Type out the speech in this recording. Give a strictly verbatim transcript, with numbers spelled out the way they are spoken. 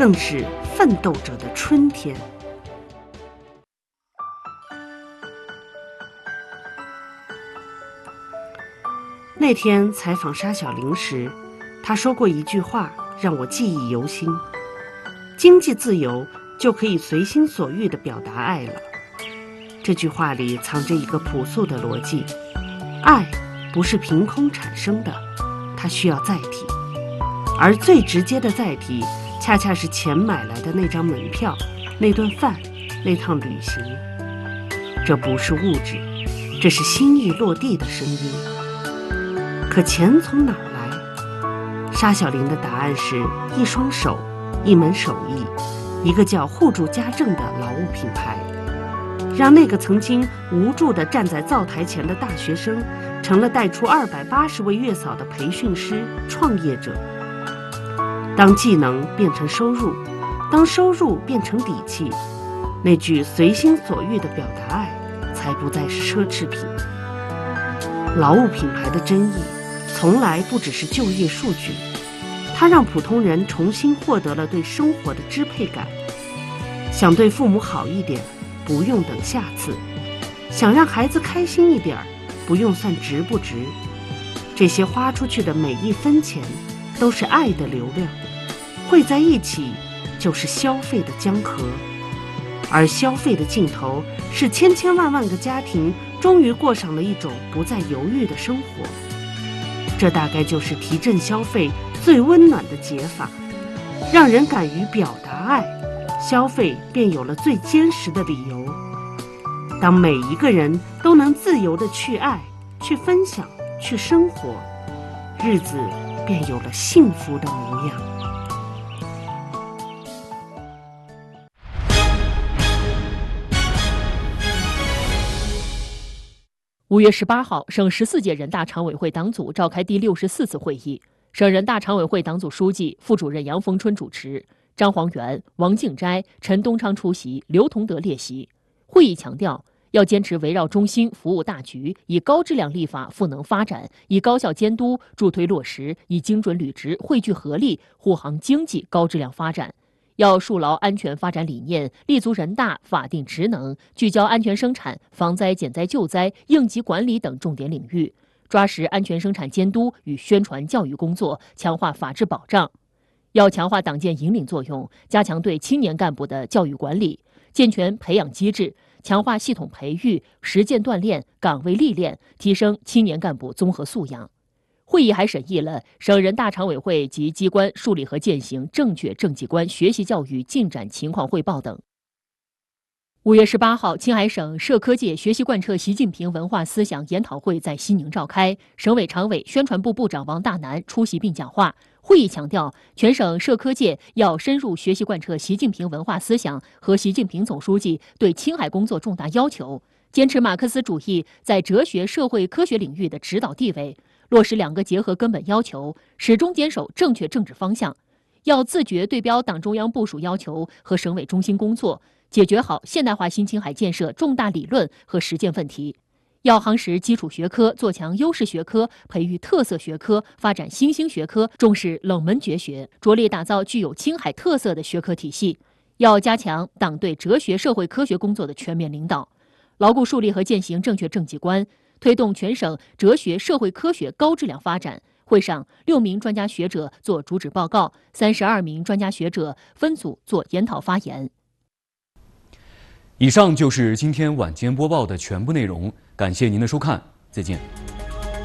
更是奋斗者的春天。那天采访沙小玲时，她说过一句话让我记忆犹新：经济自由就可以随心所欲地表达爱了。这句话里藏着一个朴素的逻辑：爱不是凭空产生的，它需要载体，而最直接的载体恰恰是钱买来的那张门票、那顿饭、那趟旅行。这不是物质，这是心意落地的声音。可钱从哪儿来？沙小玲的答案是一双手，一门手艺，一个叫互助家政的劳务品牌，让那个曾经无助地站在灶台前的大学生，成了带出二百八十位月嫂的培训师、创业者。当技能变成收入，当收入变成底气，那句随心所欲的表达爱，才不再是奢侈品。劳务品牌的真意，从来不只是就业数据，它让普通人重新获得了对生活的支配感。想对父母好一点，不用等下次；想让孩子开心一点，不用算值不值。这些花出去的每一分钱，都是爱的流量，汇在一起就是消费的江河。而消费的尽头，是千千万万个家庭终于过上了一种不再犹豫的生活。这大概就是提振消费最温暖的解法，让人敢于表达爱，消费便有了最坚实的理由。当每一个人都能自由地去爱、去分享、去生活，日子便有了幸福的模样。 五月十八号，省十四届人大常委会党组召开第六十四次会议，省人大常委会党组书记、副主任杨逢春主持，张黄元、王敬斋、陈东昌出席，刘同德列席。会议强调，要坚持围绕中心服务大局，以高质量立法赋能发展，以高效监督助推落实，以精准履职汇聚合力护航经济高质量发展。要树牢安全发展理念，立足人大法定职能，聚焦安全生产、防灾减灾救灾、应急管理等重点领域，抓实安全生产监督与宣传教育工作，强化法治保障。要强化党建引领作用，加强对青年干部的教育管理，健全培养机制，强化系统培育、实践锻炼、岗位历练，提升青年干部综合素养。会议还审议了省人大常委会及机关树立和践行正确政绩观学习教育进展情况汇报等。五月十八号，青海省社科界学习贯彻习近平文化思想研讨会在西宁召开，省委常委、宣传部部长王大南出席并讲话。会议强调，全省社科界要深入学习贯彻习近平文化思想和习近平总书记对青海工作重大要求，坚持马克思主义在哲学、社会科学领域的指导地位，落实两个结合根本要求，始终坚守正确政治方向。要自觉对标党中央部署要求和省委中心工作，解决好现代化新青海建设重大理论和实践问题。要夯实基础学科，做强优势学科，培育特色学科，发展新兴学科，重视冷门绝学，着力打造具有青海特色的学科体系。要加强党对哲学、社会科学工作的全面领导，牢固树立和践行正确政绩观，推动全省哲学、社会科学高质量发展。会上，六名专家学者做主旨报告，三十二名专家学者分组做研讨发言。 以上就是今天晚间播报的全部内容，感谢您的收看，再见。